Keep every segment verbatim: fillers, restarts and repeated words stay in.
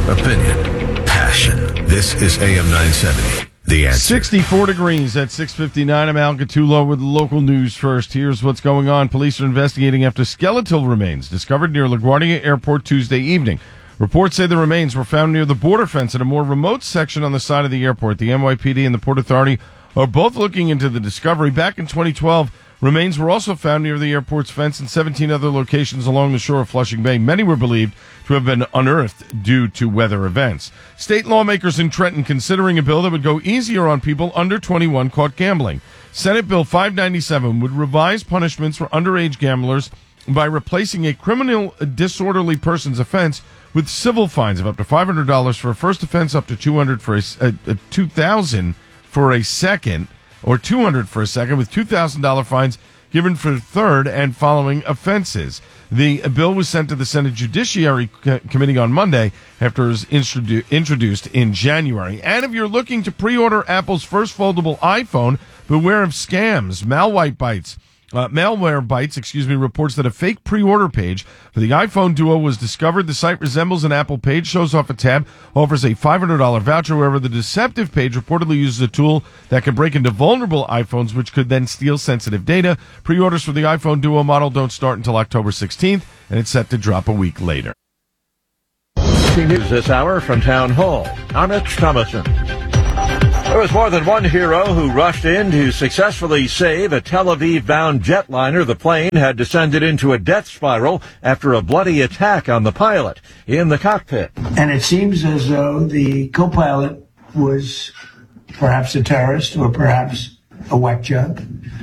opinion, passion. This is A M nine seventy. The Answer. sixty-four degrees at six fifty-nine. I'm Al Gattulo with local news first. Here's what's going on. Police are investigating after skeletal remains discovered near LaGuardia Airport Tuesday evening. Reports say the remains were found near the border fence in a more remote section on the side of the airport. The N Y P D and the Port Authority are both looking into the discovery. Back in twenty twelve, remains were also found near the airport's fence in seventeen other locations along the shore of Flushing Bay. Many were believed to have been unearthed due to weather events. State lawmakers in Trenton considering a bill that would go easier on people under twenty-one caught gambling. Senate Bill five ninety-seven would revise punishments for underage gamblers by replacing a criminal disorderly person's offense with civil fines of up to five hundred dollars for a first offense, up to two hundred dollars for a, a, a two thousand dollars for a second, or two hundred dollars for a second, with two thousand dollars fines given for third and following offenses. The bill was sent to the Senate Judiciary Committee on Monday after it was introdu- introduced in January. And if you're looking to pre-order Apple's first foldable iPhone, beware of scams. Malware Bytes. Uh, Malware Bytes, excuse me, reports that a fake pre-order page for the iPhone Duo was discovered. The site resembles an Apple page, shows off a tab, offers a five hundred dollars voucher. However, the deceptive page reportedly uses a tool that can break into vulnerable iPhones, which could then steal sensitive data. Pre-orders for the iPhone Duo model don't start until October sixteenth, and it's set to drop a week later. News this hour from Town Hall. I'm Mitch Thomason. There was more than one hero who rushed in to successfully save a Tel Aviv-bound jetliner. The plane had descended into a death spiral after a bloody attack on the pilot in the cockpit. And it seems as though the co-pilot was perhaps a terrorist or perhaps a whack job.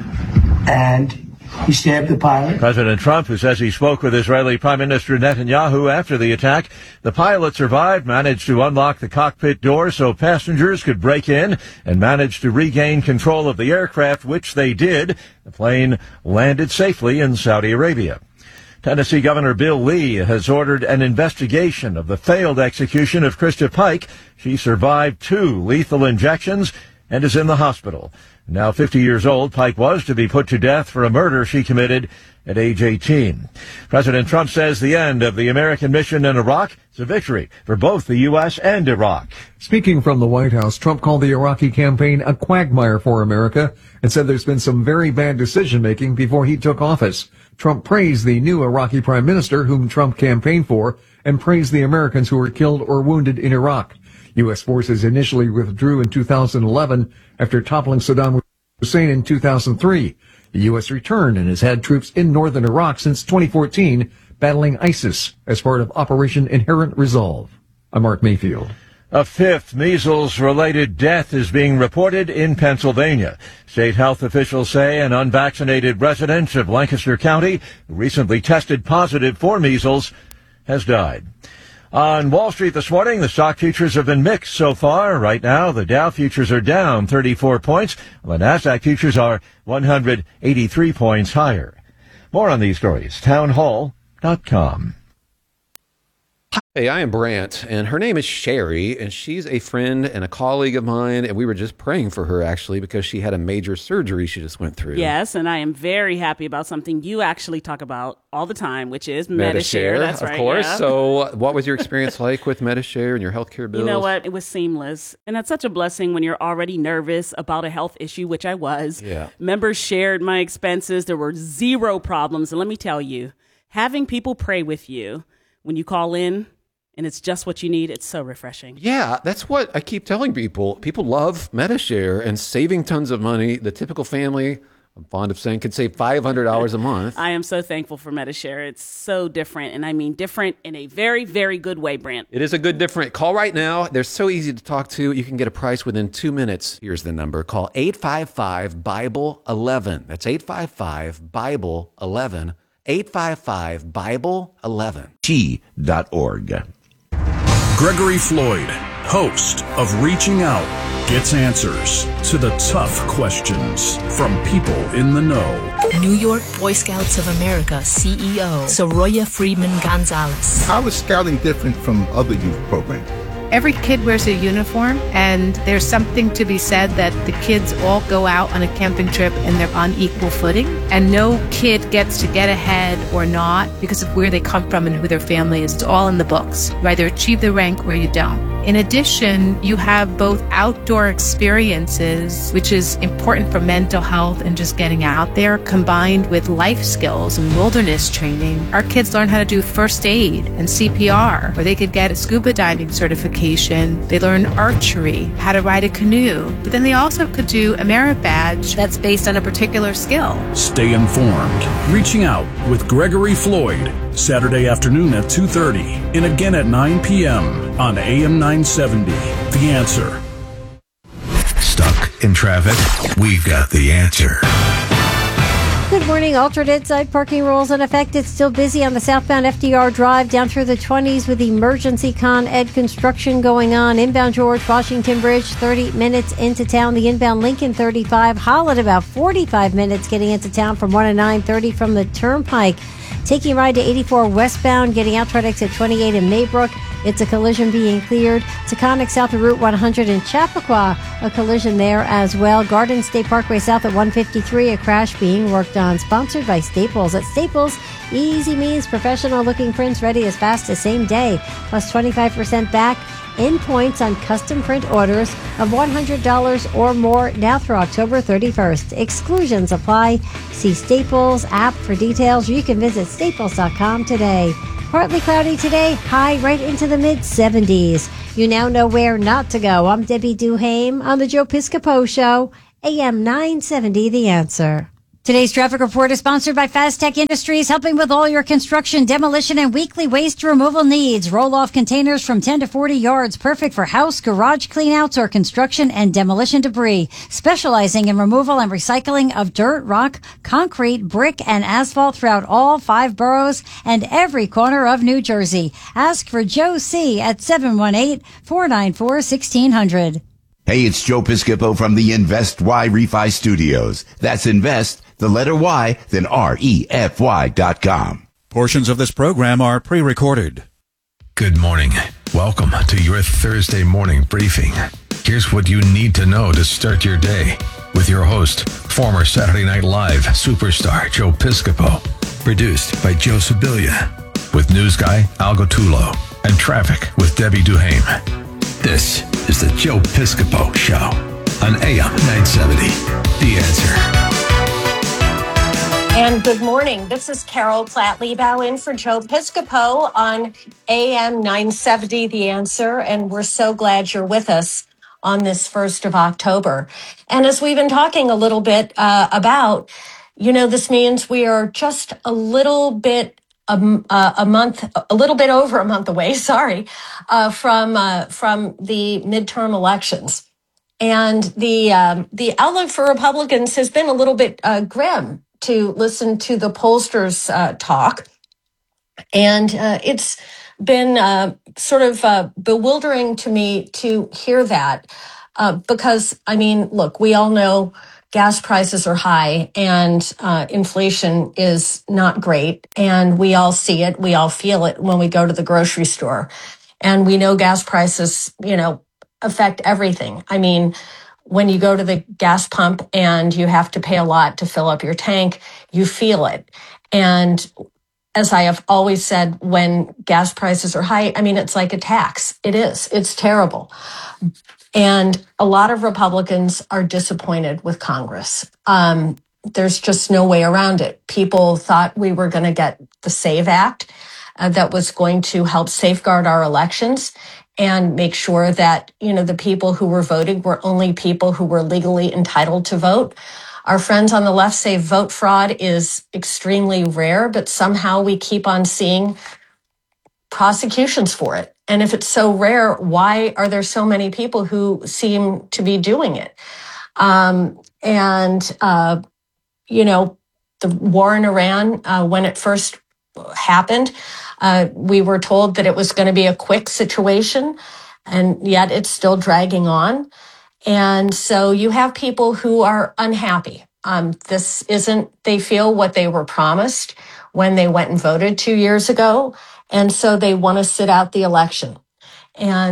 And he stabbed the pilot. President Trump, who says he spoke with Israeli Prime Minister Netanyahu after the attack. The pilot survived, managed to unlock the cockpit door so passengers could break in, and managed to regain control of the aircraft, which they did. The plane landed safely in Saudi Arabia. Tennessee Governor Bill Lee has ordered an investigation of the failed execution of Krista Pike. She survived two lethal injections and is in the hospital. Now fifty years old, Pike was to be put to death for a murder she committed at age eighteen. President Trump says the end of the American mission in Iraq is a victory for both the U S and Iraq. Speaking from the White House, Trump called the Iraqi campaign a quagmire for America and said there's been some very bad decision-making before he took office. Trump praised the new Iraqi prime minister, whom Trump campaigned for, and praised the Americans who were killed or wounded in Iraq. U S forces initially withdrew in two thousand eleven after toppling Saddam Hussein in two thousand three. The U S returned and has had troops in northern Iraq since twenty fourteen, battling ISIS as part of Operation Inherent Resolve. I'm Mark Mayfield. A fifth measles-related death is being reported in Pennsylvania. State health officials say an unvaccinated resident of Lancaster County who recently tested positive for measles has died. On Wall Street this morning, the stock futures have been mixed so far. Right now, the Dow futures are down thirty-four points. The Nasdaq futures are one hundred eighty-three points higher. More on these stories, town hall dot com. Hey, I am Brant, and her name is Sherry, and she's a friend and a colleague of mine, and we were just praying for her, actually, because she had a major surgery she just went through. Yes, and I am very happy about something you actually talk about all the time, which is Medi-Share. That's of right, course. yeah. So what was your experience like with Medi-Share and your healthcare bills? You know what? It was seamless, and that's such a blessing when you're already nervous about a health issue, which I was. Yeah. Members shared my expenses. There were zero problems, and let me tell you, having people pray with you when you call in, and it's just what you need, it's so refreshing. Yeah, that's what I keep telling people. People love Medi-Share and saving tons of money. The typical family, I'm fond of saying, could save five hundred dollars a month. I am so thankful for Medi-Share. It's so different, and I mean different in a very, very good way, Brant. It is a good different. Call right now. They're so easy to talk to. You can get a price within two minutes. Here's the number. Call eight five five, Bible eleven. That's eight five five, Bible eleven. eight five five, Bible eleven. T dot org. Gregory Floyd, host of Reaching Out, gets answers to the tough questions from people in the know. New York Boy Scouts of America C E O Soroya Freeman Gonzalez. How is scouting different from other youth programs? Every kid wears a uniform, and there's something to be said that the kids all go out on a camping trip and they're on equal footing, and no kid gets to get ahead or not because of where they come from and who their family is. It's all in the books. You either achieve the rank or you don't. In addition, you have both outdoor experiences, which is important for mental health and just getting out there, combined with life skills and wilderness training. Our kids learn how to do first aid and C P R, or they could get a scuba diving certification. They learn archery, how to ride a canoe, but then they also could do a merit badge that's based on a particular skill. Stay informed. Reaching Out with Gregory Floyd, Saturday afternoon at two thirty and again at nine p.m. on A M nine seventy. The Answer. Stuck in traffic? We've got the answer. Good morning. Alternate side parking rules in effect. It's still busy on the southbound F D R Drive down through the twenties with emergency Con Ed construction going on. Inbound George Washington Bridge, thirty minutes into town. The inbound Lincoln thirty-five. Holland about forty-five minutes getting into town from one and nine thirty from the Turnpike. Taking a ride to eighty-four westbound, getting out toward exit twenty-eight in Maybrook. It's a collision being cleared. Taconic south of Route one hundred in Chappaqua, a collision there as well. Garden State Parkway south at one fifty-three, a crash being worked on. Sponsored by Staples. At Staples, easy means professional looking prints ready as fast as same day. Plus twenty-five percent back in points on custom print orders of one hundred dollars or more now through October thirty-first. Exclusions apply. See Staples app for details. You can visit staples dot com today. Partly cloudy today, high right into the mid seventies. You now know where not to go. I'm Debbie Duhame on the Joe Piscopo Show, A M nine seventy, The Answer. Today's traffic report is sponsored by Fastech Industries, helping with all your construction, demolition, and weekly waste removal needs. Roll-off containers from ten to forty yards, perfect for house, garage cleanouts, or construction and demolition debris. Specializing in removal and recycling of dirt, rock, concrete, brick, and asphalt throughout all five boroughs and every corner of New Jersey. Ask for Joe C. at seven one eight, four nine four, one six zero zero. Hey, it's Joe Piscopo from the Invest Y Refi Studios. That's Invest, the letter Y, then R E F Y dot com. Portions of this program are pre-recorded. Good morning. Welcome to your Thursday morning briefing. Here's what you need to know to start your day with your host, former Saturday Night Live superstar Joe Piscopo. Produced by Joe Sibilia. With news guy Al Gottulo and traffic with Debbie Duhame. This is the Joe Piscopo Show on A M nine seventy. The Answer. And good morning. This is Carol Platt-Liebau in for Joe Piscopo on A M nine seventy, The Answer. And we're so glad you're with us on this first of October. And as we've been talking a little bit uh, about, you know, this means we are just a little bit A, uh, a month, a little bit over a month away, sorry, uh, from uh, from the midterm elections. And the um, the outlook for Republicans has been a little bit uh, grim to listen to the pollsters uh, talk. And uh, it's been uh, sort of uh, bewildering to me to hear that uh, because, I mean, look, we all know gas prices are high and uh, inflation is not great. And we all see it. We all feel it when we go to the grocery store. And we know gas prices, you know, affect everything. I mean, when you go to the gas pump and you have to pay a lot to fill up your tank, you feel it. And as I have always said, when gas prices are high, I mean, it's like a tax. It is. It's terrible. And a lot of Republicans are disappointed with Congress. Um, there's just no way around it. People thought we were going to get the SAVE Act uh, that was going to help safeguard our elections and make sure that, you know, the people who were voting were only people who were legally entitled to vote. Our friends on the left say vote fraud is extremely rare, but somehow we keep on seeing prosecutions for it. And if it's so rare, why are there so many people who seem to be doing it? Um, and, uh, you know, the war in Iran, uh, when it first happened, uh, we were told that it was going to be a quick situation, and yet it's still dragging on. And so you have people who are unhappy. Um, this isn't, they feel what they were promised when they went and voted two years ago. And so they want to sit out the election. And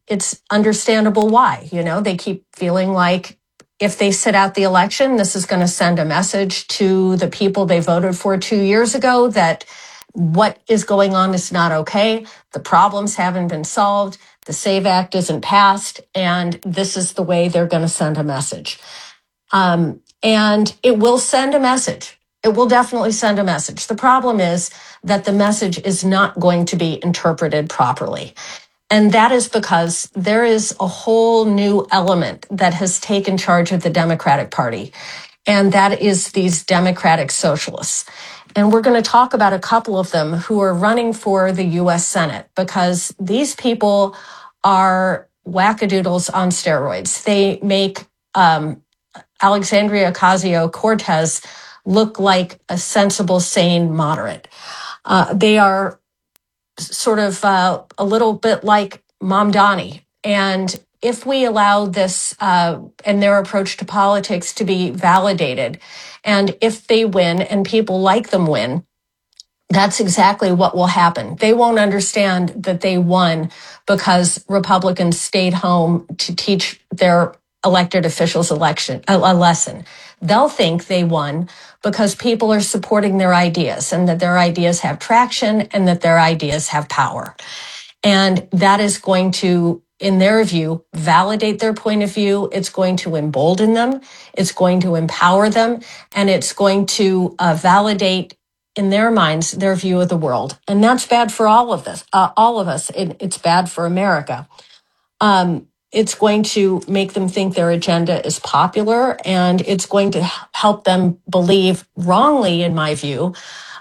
it's understandable why. You know, they keep feeling like if they sit out the election, this is going to send a message to the people they voted for two years ago that what is going on is not okay. The problems haven't been solved. The SAVE Act isn't passed. And this is the way they're going to send a message. Um, and it will send a message. It will definitely send a message. The problem is that the message is not going to be interpreted properly. And that is because there is a whole new element that has taken charge of the Democratic Party, and that is these Democratic socialists. And we're going to talk about a couple of them who are running for the U S Senate, because these people are wackadoodles on steroids. They make um, Alexandria Ocasio-Cortez look like a sensible, sane moderate. Uh, they are sort of uh, a little bit like Mom Donnie. And if we allow this uh, and their approach to politics to be validated, and if they win and people like them win, that's exactly what will happen. They won't understand that they won because Republicans stayed home to teach their elected officials election a, a lesson. They'll think they won because people are supporting their ideas and that their ideas have traction and that their ideas have power. And that is going to, in their view, validate their point of view. It's going to embolden them. It's going to empower them. And it's going to uh, validate in their minds their view of the world. And that's bad for all of this, uh, all of us. It, it's bad for America. Um, it's going to make them think their agenda is popular, and it's going to help them believe, wrongly in my view,